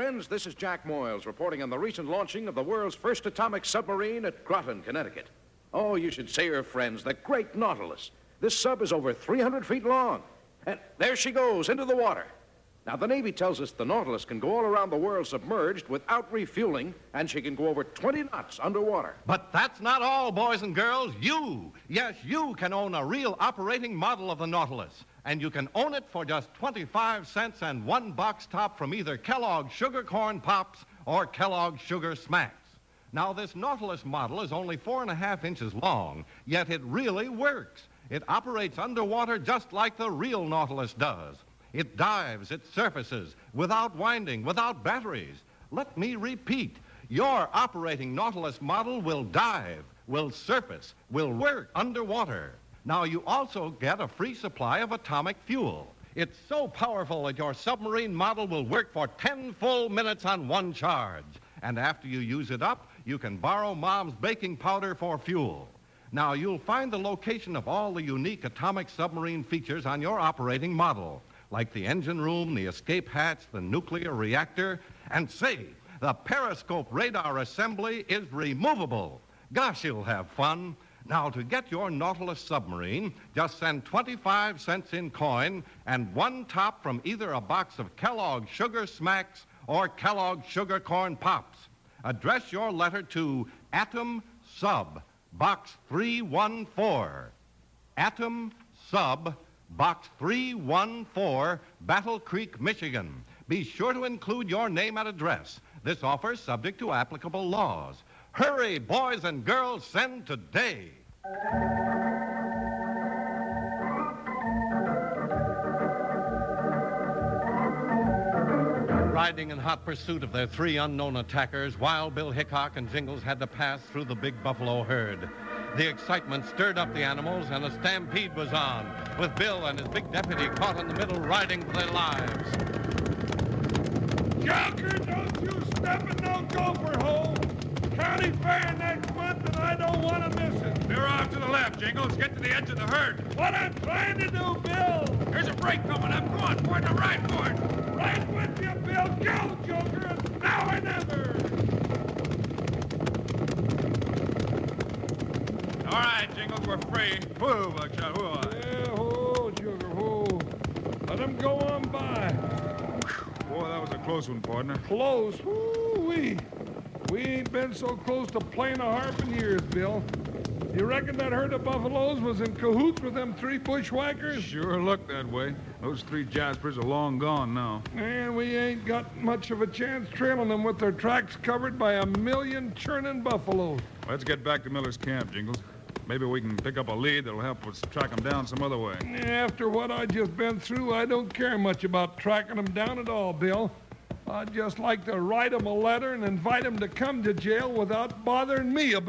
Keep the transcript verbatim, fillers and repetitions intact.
friends. This is Jack Moyles reporting on the recent launching of the world's first atomic submarine at Groton, Connecticut. Oh, you should see her friends, the great Nautilus. This sub is over three hundred feet long. And there she goes into the water. Now, the Navy tells us the Nautilus can go all around the world submerged without refueling, and she can go over twenty knots underwater. But that's not all, boys and girls. You, yes, you can own a real operating model of the Nautilus. And you can own it for just twenty-five cents and one box top from either Kellogg's Sugar Corn Pops or Kellogg's Sugar Smacks. Now, this Nautilus model is only four and a half inches long, yet it really works. It operates underwater just like the real Nautilus does. It dives, it surfaces, without winding, without batteries. Let me repeat. Your operating Nautilus model will dive, will surface, will work underwater. Now, you also get a free supply of atomic fuel. It's so powerful that your submarine model will work for ten full minutes on one charge. And after you use it up, you can borrow Mom's baking powder for fuel. Now, you'll find the location of all the unique atomic submarine features on your operating model, like the engine room, the escape hatch, the nuclear reactor, and say, the periscope radar assembly is removable. Gosh, you'll have fun. Now, to get your Nautilus submarine, just send twenty-five cents in coin and one top from either a box of Kellogg's Sugar Smacks or Kellogg's Sugar Corn Pops. Address your letter to Atom Sub, Box three one four. Atom Sub, Box three one four, Battle Creek, Michigan. Be sure to include your name and address. This offer is subject to applicable laws. Hurry, boys and girls, send today. Riding in hot pursuit of their three unknown attackers, Wild Bill Hickok and Jingles had to pass through the big buffalo herd. The excitement stirred up the animals, and a stampede was on, with Bill and his big deputy caught in the middle, riding for their lives. Joker, don't you step in no gopher hole. County fair next month, and I don't want to miss it. Veer off to the left, Jingles. Get to the edge of the herd. What I'm trying to do, Bill. There's a break coming up. Go on, for the right for it. Right with you, Bill. Go, Joker. It's now or never. All right, Jingles, we're free. Whoa, Buckshot, whoa. Yeah, whoa, Joker, whoa. Let them go on by. Boy, that was a close one, partner. Close? Woo-wee. We ain't been so close to playing a harp in years, Bill. You reckon that herd of buffaloes was in cahoots with them three bushwhackers? Sure looked that way. Those three jaspers are long gone now. And we ain't got much of a chance trailing them with their tracks covered by a million churning buffaloes. Let's get back to Miller's camp, Jingles. Maybe we can pick up a lead that'll help us track them down some other way. After what I just been through, I don't care much about tracking them down at all, Bill. I'd just like to write them a letter and invite them to come to jail without bothering me about